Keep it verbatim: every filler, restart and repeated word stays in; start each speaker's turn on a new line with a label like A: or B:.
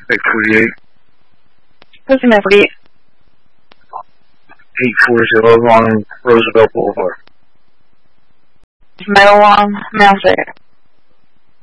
A: eight forty-eight.
B: Who's in that forty-eight?
A: eight forty on Roosevelt Boulevard.
B: Metal on Mount there.